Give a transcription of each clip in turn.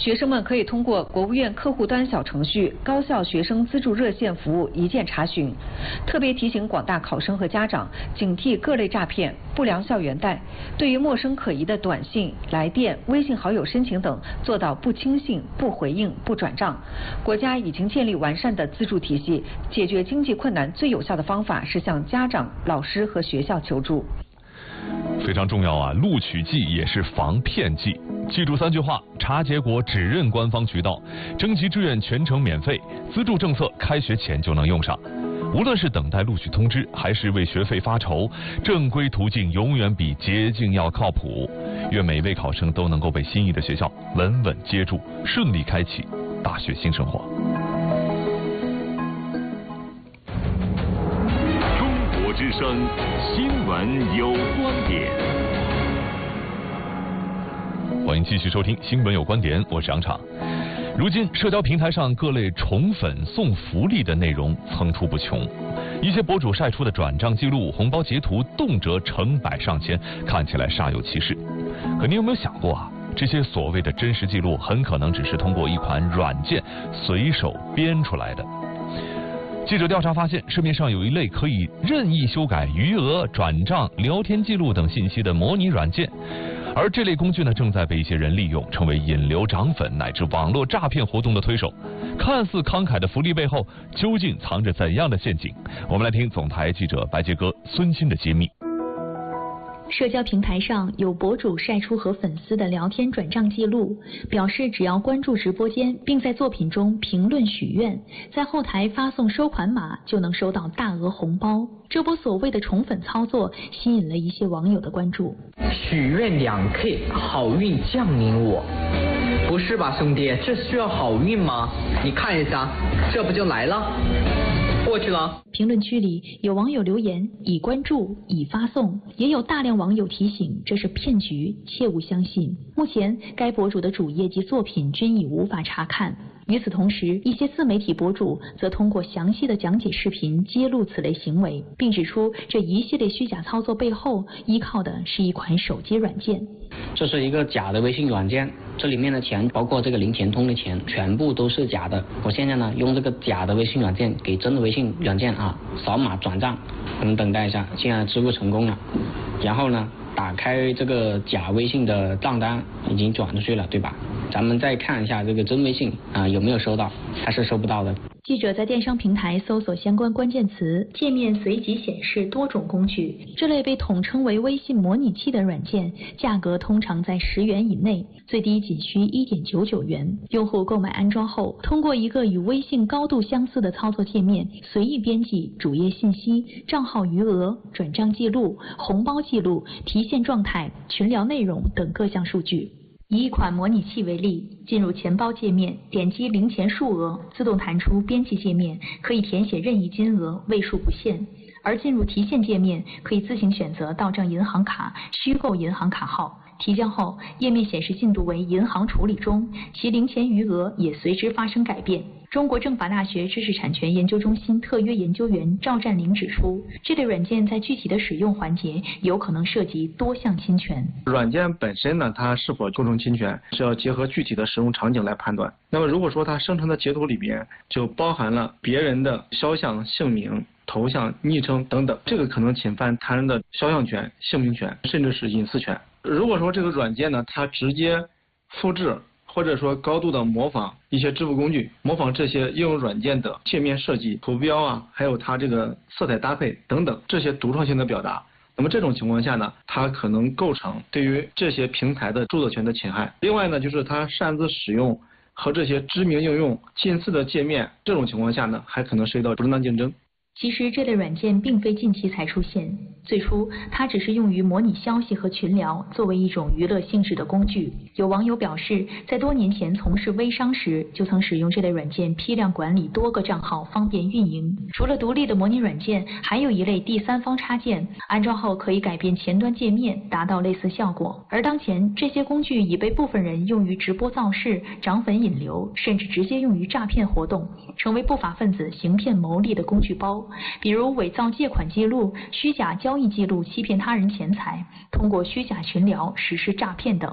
学生们可以通过国务院客户端小程序、高校学生资助热线服务一键查询。特别提醒广大考生和家长警惕各类诈骗、不良校园贷，对于陌生可疑的短信、来电、微信好友申请等，做到不轻信、不回应、不转账。国家已经建立完善的资助体系，解决经济困难最有效的方法是向家长、老师和学校求助。 非常重要啊！录取季也是防骗季，记住3句话：查结果只认官方渠道，征集志愿全程免费，资助政策开学前就能用上。无论是等待录取通知，还是为学费发愁，正规途径永远比捷径要靠谱。愿每位考生都能够被心仪的学校稳稳接住，顺利开启大学新生活。 之声新闻有观点， 欢迎继续收听新闻有观点，我是杨畅。如今社交平台上各类宠粉送福利的内容层出不穷，一些博主晒出的转账记录、红包截图动辄成百上千，看起来煞有其事。可你有没有想过啊？这些所谓的真实记录很可能只是通过一款软件随手编出来的。记者调查发现，市面上有一类可以任意修改余额、转账、聊天记录等信息的模拟软件，而这类工具呢，正在被一些人利用，成为引流涨粉乃至网络诈骗活动的推手。看似慷慨的福利背后，究竟藏着怎样的陷阱？我们来听总台记者白杰哥、孙鑫的揭秘。 社交平台上有博主晒出和粉丝的聊天转账记录，表示只要关注直播间，并在作品中评论许愿，在后台发送收款码，就能收到大额红包。这波所谓的宠粉操作吸引了一些网友的关注。 许愿2K， 好运降临我。不是吧，兄弟，这需要好运吗？你看一下，这不就来了？过去了。 评论区里有网友留言已关注已发送，也有大量网友提醒这是骗局，切勿相信。目前该博主的主页及作品均已无法查看。与此同时，一些自媒体博主则通过详细的讲解视频揭露此类行为，并指出这一系列虚假操作背后依靠的是一款手机软件。 这是一个假的微信软件，这里面的钱包括这个零钱通的钱全部都是假的。我现在呢用这个假的微信软件给真的微信软件扫码转账，我们等待一下，现在支付成功了。然后呢打开这个假微信的账单，已经转出去了，对吧？咱们再看一下这个真微信有没有收到，还是收不到的。 记者在电商平台搜索相关关键词，界面随即显示多种工具。这类被统称为微信模拟器的软件，价格通常在10元以内，最低仅需1.99元。用户购买安装后，通过一个与微信高度相似的操作界面，随意编辑主页信息、账号余额、转账记录、红包记录、提现状态、群聊内容等各项数据。以一款模拟器为例，进入钱包界面，点击零钱数额，自动弹出编辑界面，可以填写任意金额，位数不限。而进入提现界面，可以自行选择到账银行卡、虚构银行卡号。提交后，页面显示进度为银行处理中，其零钱余额也随之发生改变。中国政法大学知识产权研究中心特约研究员赵占林指出，这类软件在具体的使用环节有可能涉及多项侵权。 软件本身呢，它是否构成侵权，是要结合具体的使用场景来判断。那么如果说它生成的截图里边就包含了别人的肖像、姓名、头像、昵称等等，这个可能侵犯他人的肖像权、姓名权，甚至是隐私权。如果说这个软件呢，它直接复制或者说高度的模仿一些支付工具，模仿这些应用软件的界面设计、图标还有它这个色彩搭配等等这些独创性的表达，那么这种情况下呢，它可能构成对于这些平台的著作权的侵害。另外呢，就是它擅自使用和这些知名应用近似的界面，这种情况下呢，还可能涉及到不正当竞争。 其实这类软件并非近期才出现，最初它只是用于模拟消息和群聊，作为一种娱乐性质的工具。有网友表示，在多年前从事微商时，就曾使用这类软件批量管理多个账号，方便运营。除了独立的模拟软件，还有一类第三方插件，安装后可以改变前端界面，达到类似效果。而当前这些工具已被部分人用于直播造势、涨粉引流，甚至直接用于诈骗活动，成为不法分子行骗牟利的工具包。比如伪造借款记录、虚假交易记录欺骗他人钱财，通过虚假群聊实施诈骗等。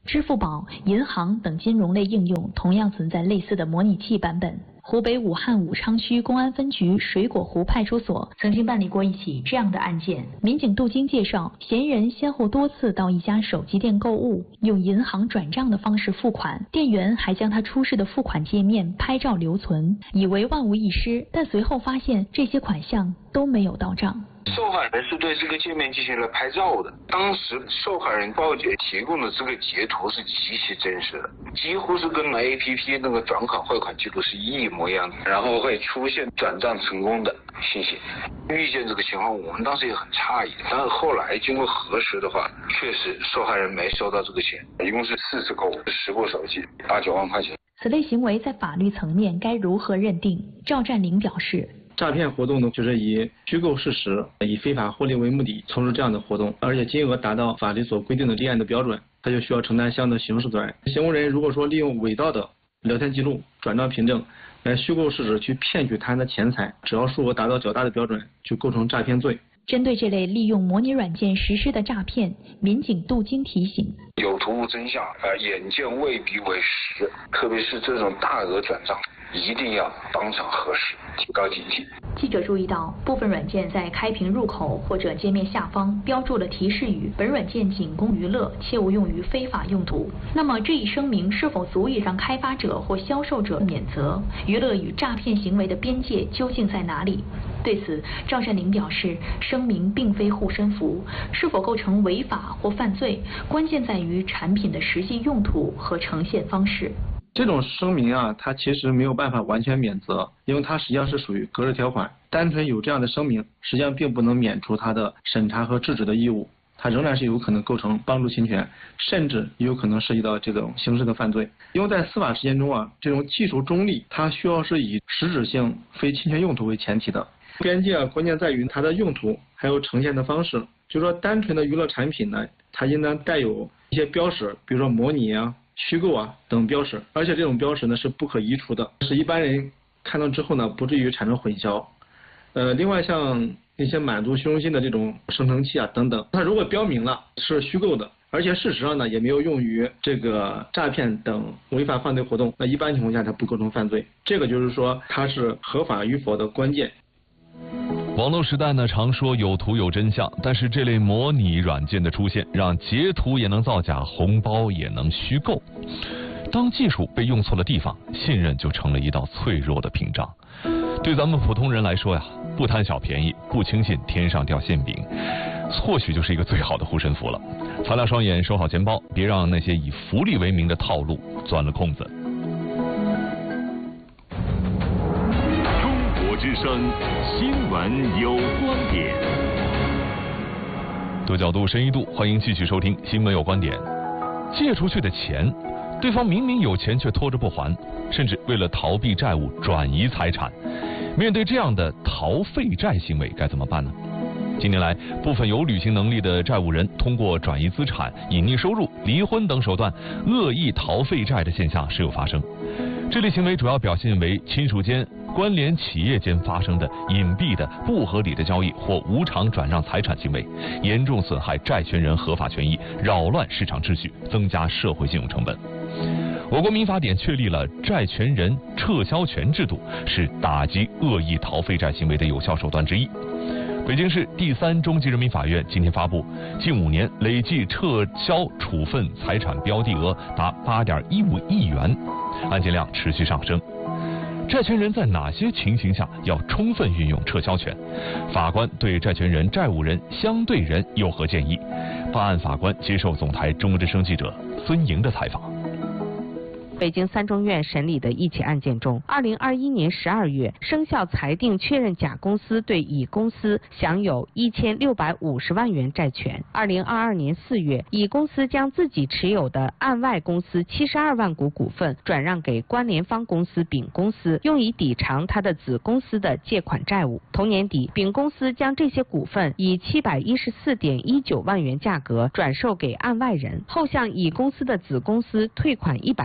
支付宝、银行等金融类应用同样存在类似的模拟器版本。湖北武汉武昌区公安分局水果湖派出所曾经办理过一起这样的案件。民警杜晶介绍，嫌疑人先后多次到一家手机店购物，用银行转账的方式付款，店员还将他出示的付款界面拍照留存，以为万无一失，但随后发现这些款项都没有到账。 受害人是对这个界面进行了拍照的，当时受害人报警提供的这个截图是极其真实的，几乎是跟 APP 那个转款汇款记录是一模一样的，然后会出现转账成功的信息。遇见这个情况，我们当时也很诧异，但是后来经过核实的话，确实受害人没收到这个钱，一共是4次购物，10部手机，8、9万块钱。 此类行为在法律层面该如何认定？赵占领表示， 诈骗活动呢，就是以虚构事实、以非法获利为目的从事这样的活动，而且金额达到法律所规定的立案的标准，他就需要承担相应的刑事责任。行为人如果说利用伪造的聊天记录、转账凭证来虚构事实去骗取他人的钱财，只要数额达到较大的标准，就构成诈骗罪。 针对这类利用模拟软件实施的诈骗，民警杜晶提醒： 有图无真相，眼见未必为实，特别是这种大额转账，一定要当场核实，提高警惕。 记者注意到，部分软件在开屏入口或者界面下方标注了提示语：本软件仅供娱乐，切勿用于非法用途。那么这一声明是否足以让开发者或销售者免责？娱乐与诈骗行为的边界究竟在哪里？对此，赵占领表示，声明并非护身符，是否构成违法或犯罪，关键在于产品的实际用途和呈现方式。 这种声明啊，它其实没有办法完全免责，因为它实际上是属于格式条款。单纯有这样的声明，实际上并不能免除它的审查和制止的义务，它仍然是有可能构成帮助侵权，甚至有可能涉及到这种刑事的犯罪。因为在司法实践中啊，这种技术中立，它需要是以实质性非侵权用途为前提的。边界啊，关键在于它的用途还有呈现的方式。就是说，单纯的娱乐产品呢，它应当带有一些标识，比如说模拟啊、虚构啊等标识，而且这种标识呢是不可移除的，使一般人看到之后呢不至于产生混淆。另外像一些满足虚荣心的这种生成器啊等等，它如果标明了是虚构的，而且事实上呢也没有用于这个诈骗等违法犯罪活动，那一般情况下它不构成犯罪。这个就是说它是合法与否的关键。 网络时代呢，常说有图有真相，但是这类模拟软件的出现，让截图也能造假，红包也能虚构。当技术被用错的地方，信任就成了一道脆弱的屏障。对咱们普通人来说呀，不贪小便宜，不轻信天上掉馅饼，或许就是一个最好的护身符了。擦亮双眼，收好钱包，别让那些以福利为名的套路钻了空子。 之声新闻有观点， 多角度深一度，欢迎继续收听新闻有观点。借出去的钱，对方明明有钱却拖着不还，甚至为了逃避债务转移财产。面对这样的逃废债行为该怎么办呢？近年来，部分有履行能力的债务人通过转移资产、隐匿收入、离婚等手段恶意逃废债的现象时有发生。这类行为主要表现为亲属间、关联企业间发生的隐蔽的不合理的交易或无偿转让财产行为，严重损害债权人合法权益，扰乱市场秩序，增加社会信用成本。我国民法典确立了债权人撤销权制度，是打击恶意逃废债行为的有效手段之一。北京市第3中级人民法院今天发布，近5年累计撤销处分财产标的额达8.15亿元，案件量持续上升。债权人在哪些情形下要充分运用撤销权？法官对债权人、债务人、相对人有何建议？办案法官接受总台中国之声记者孙莹的采访。 北京3中院审理的一起案件中，2021年12月生效裁定确认甲公司对乙公司享有1650万元债权。2022年4月，乙公司将自己持有的岸外公司72万股股份转让给关联方公司丙公司，用以抵偿他的子公司的借款债务。同年底，丙公司将这些股份以714.19万元价格转售给岸外人，后向乙公司的子公司退款100万元。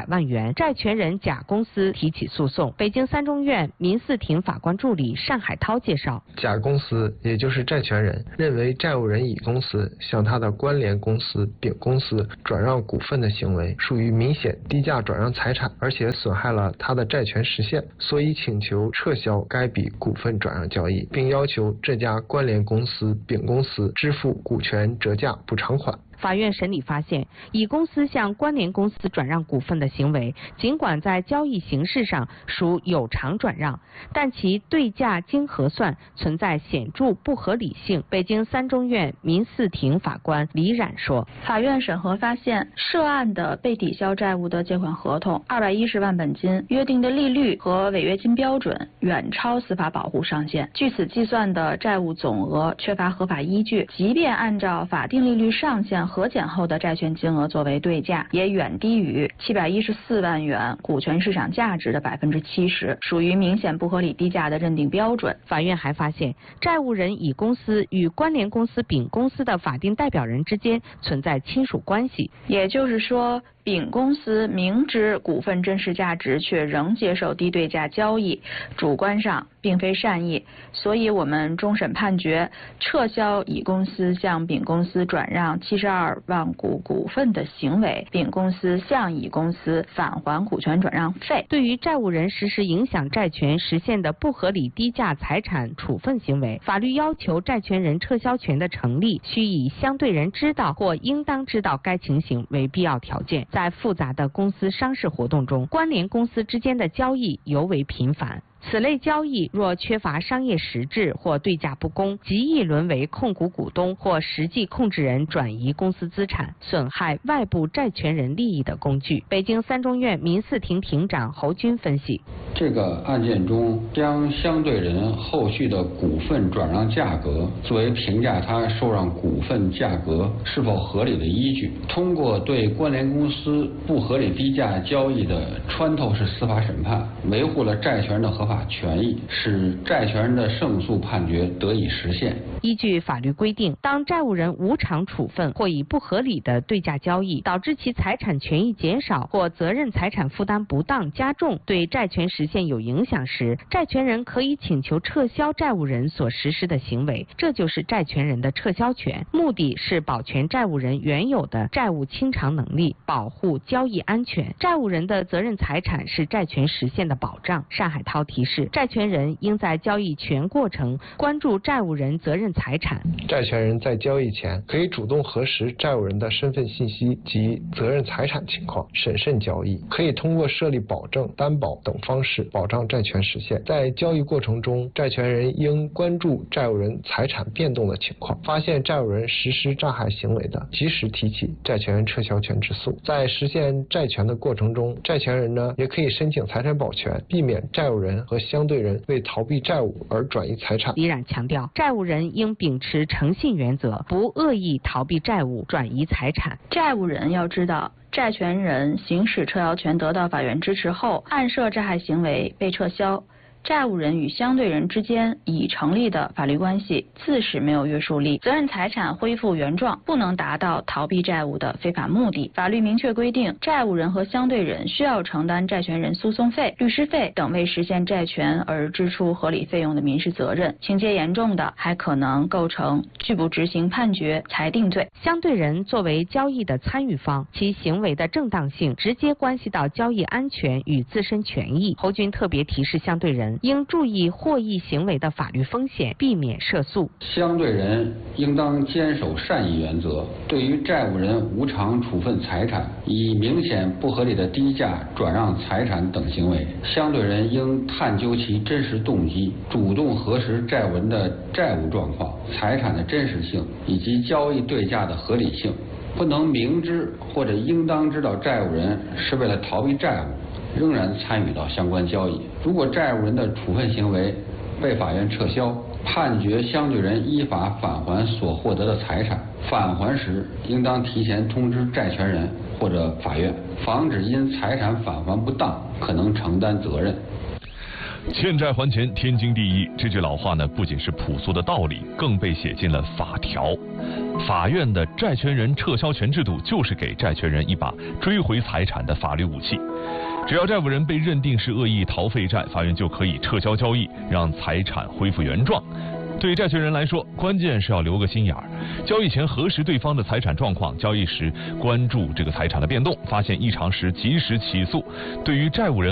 权，债权人甲公司提起诉讼。北京三中院民四庭法官助理单海涛介绍， 甲公司也就是债权人认为债务人乙公司向他的关联公司丙公司转让股份的行为属于明显低价转让财产，而且损害了他的债权实现，所以请求撤销该笔股份转让交易，并要求这家关联公司丙公司支付股权折价补偿款。 法院审理发现，乙公司向关联公司转让股份的行为，尽管在交易形式上属有偿转让，但其对价经核算存在显著不合理性。北京三中院民四庭法官李冉说， 法院审核发现，涉案的被抵消债务的借款合同210万本金约定的利率和违约金标准远超司法保护上限，据此计算的债务总额缺乏合法依据，即便按照法定利率上限核减后的债权金额作为对价，也远低于714万元股权市场价值的70%，属于明显不合理低价的认定标准。 法院还发现，债务人乙公司与关联公司丙公司的法定代表人之间存在亲属关系， 也就是说，丙公司明知股份真实价值却仍接受低对价交易，主观上并非善意，所以我们终审判决撤销乙公司向丙公司转让72万股股份的行为，丙公司向乙公司返还股权转让费。 对于债务人实施影响债权实现的不合理低价财产处分行为，法律要求债权人撤销权的成立，需以相对人知道或应当知道该情形为必要条件。在复杂的公司商事活动中，关联公司之间的交易尤为频繁。此类交易若缺乏商业实质或对价不公，极易沦为控股股东或实际控制人转移公司资产、损害外部债权人利益的工具。北京三中院民四庭庭长侯军分析， 这个案件中将相对人后续的股份转让价格作为评价他受让股份价格是否合理的依据，通过对关联公司不合理低价交易的穿透式司法审判，维护了债权人的合法权益，使债权人的胜诉判决得以实现。 依据法律规定，当债务人无偿处分或以不合理的对价交易导致其财产权益减少或责任财产负担不当加重，对债权实现有影响时，债权人可以请求撤销债务人所实施的行为，这就是债权人的撤销权，目的是保全债务人原有的债务清偿能力，保护交易安全。债务人的责任财产是债权实现的保障。单海涛提示，债权人应在交易全过程关注债务人责任财产。 债权人在交易前可以主动核实债务人的身份信息及责任财产情况，审慎交易。可以通过设立保证、担保等方式保障债权实现。在交易过程中，债权人应关注债务人财产变动的情况，发现债务人实施诈害行为的，及时提起债权人撤销权之诉。在实现债权的过程中，债权人也可以申请财产保全，避免债务人和相对人为逃避债务而转移财产。 李冉强调，债务人应秉持诚信原则，不恶意逃避债务、转移财产。 债务人要知道，债权人行使撤销权得到法院支持后，案涉债害行为被撤销，债务人与相对人之间已成立的法律关系自始没有约束力，责任财产恢复原状不能达到逃避债务的非法目的。法律明确规定，债务人和相对人需要承担债权人诉讼费、律师费等为实现债权而支出合理费用的民事责任，情节严重的还可能构成拒不执行判决裁定罪。 相对人作为交易的参与方，其行为的正当性直接关系到交易安全与自身权益。侯军特别提示相对人应注意获益行为的法律风险，避免涉诉。 相对人应当坚守善意原则，对于债务人无偿处分财产、以明显不合理的低价转让财产等行为，相对人应探究其真实动机，主动核实债务人的债务状况、财产的真实性以及交易对价的合理性，不能明知或者应当知道债务人是为了逃避债务仍然参与到相关交易。如果债务人的处分行为被法院撤销，判决相对人依法返还所获得的财产，返还时应当提前通知债权人或者法院，防止因财产返还不当可能承担责任。 欠债还钱天经地义，这句老话呢，不仅是朴素的道理，更被写进了法条。法院的债权人撤销权制度就是给债权人一把追回财产的法律武器。 只要债务人被认定是恶意逃废债，法院就可以撤销交易，让财产恢复原状。对债权人来说，关键是要留个心眼儿，交易前核实对方的财产状况，交易时关注这个财产的变动，发现异常时及时起诉。对于债务人